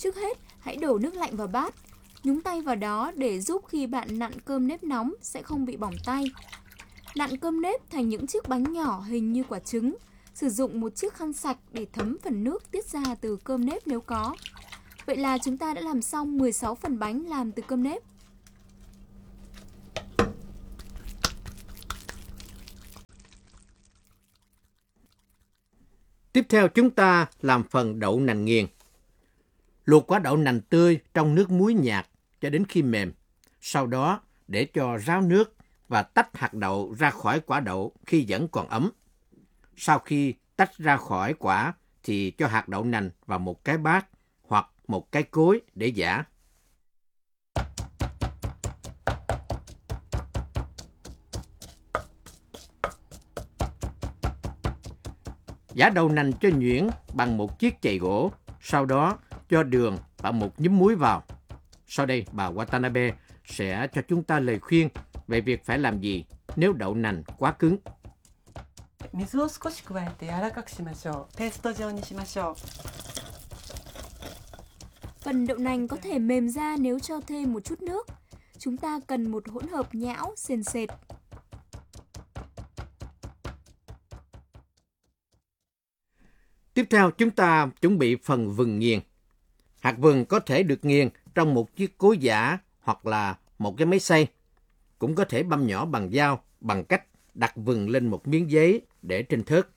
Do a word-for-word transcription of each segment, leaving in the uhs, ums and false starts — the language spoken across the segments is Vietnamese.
Trước hết, hãy đổ nước lạnh vào bát. Nhúng tay vào đó để giúp khi bạn nặn cơm nếp nóng sẽ không bị bỏng tay. Nặn cơm nếp thành những chiếc bánh nhỏ hình như quả trứng. Sử dụng một chiếc khăn sạch để thấm phần nước tiết ra từ cơm nếp nếu có. Vậy là chúng ta đã làm xong mười sáu phần bánh làm từ cơm nếp. Tiếp theo chúng ta làm phần đậu nành nghiền. Luộc quả đậu nành tươi trong nước muối nhạt cho đến khi mềm. Sau đó để cho ráo nước và tách hạt đậu ra khỏi quả đậu khi vẫn còn ấm. Sau khi tách ra khỏi quả thì cho hạt đậu nành vào một cái bát hoặc một cái cối để giã. Giã đậu nành cho nhuyễn bằng một chiếc chày gỗ, sau đó cho đường và một nhúm muối vào. Sau đây, bà Watanabe sẽ cho chúng ta lời khuyên về việc phải làm gì nếu đậu nành quá cứng. 水を少し加えて柔らかくしましょう。ペースト状にしましょう。 Phần đậu nành có thể mềm ra nếu cho thêm một chút nước. Chúng ta cần một hỗn hợp nhão, sền sệt. Tiếp theo, chúng ta chuẩn bị phần vừng nghiền. Hạt vừng có thể được nghiền trong một chiếc cối giã hoặc là một cái máy xay. Cũng có thể băm nhỏ bằng dao bằng cách đặt vừng lên một miếng giấy để trên thớt.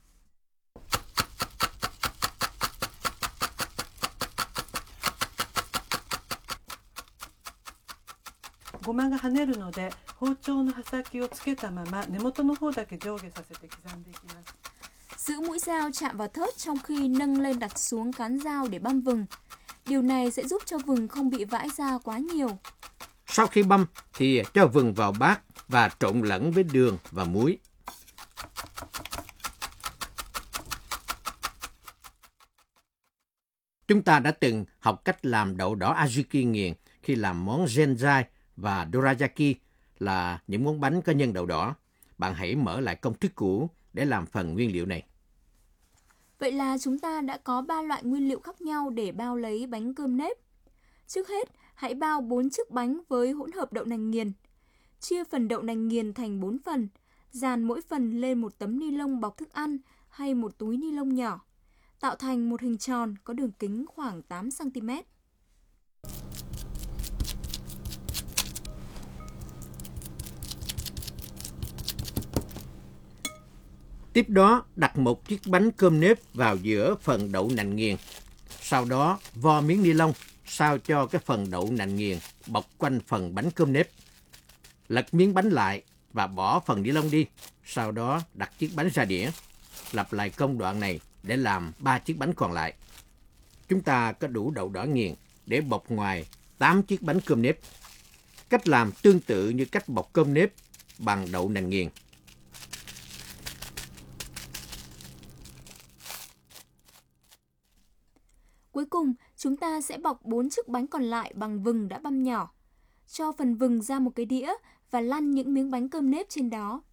ごまが跳ねるので、包丁の刃先をつけたまま根元の方だけ上下させて刻んでいきます。 Giữ mũi dao chạm vào thớt trong khi nâng lên đặt xuống cán dao để băm vừng. Điều này sẽ giúp cho vừng không bị vãi ra quá nhiều. Sau khi băm thì cho vừng vào bát và trộn lẫn với đường và muối. Chúng ta đã từng học cách làm đậu đỏ azuki nghiền khi làm món zenzai và dorayaki là những món bánh có nhân đậu đỏ. Bạn hãy mở lại công thức cũ để làm phần nguyên liệu này. Vậy là chúng ta đã có ba loại nguyên liệu khác nhau để bao lấy bánh cơm nếp. Trước hết, hãy bao bốn chiếc bánh với hỗn hợp đậu nành nghiền. Chia phần đậu nành nghiền thành bốn phần, dàn mỗi phần lên một tấm ni lông bọc thức ăn hay một túi ni lông nhỏ, tạo thành một hình tròn có đường kính khoảng tám xăng ti mét. Tiếp đó, đặt một chiếc bánh cơm nếp vào giữa phần đậu nành nghiền. Sau đó, vo miếng ni lông sao cho cái phần đậu nành nghiền bọc quanh phần bánh cơm nếp. Lật miếng bánh lại và bỏ phần ni lông đi. Sau đó, đặt chiếc bánh ra đĩa. Lặp lại công đoạn này để làm ba chiếc bánh còn lại. Chúng ta có đủ đậu đỏ nghiền để bọc ngoài tám chiếc bánh cơm nếp. Cách làm tương tự như cách bọc cơm nếp bằng đậu nành nghiền. Cuối cùng, chúng ta sẽ bọc bốn chiếc bánh còn lại bằng vừng đã băm nhỏ. Cho phần vừng ra một cái đĩa và lăn những miếng bánh cơm nếp trên đó.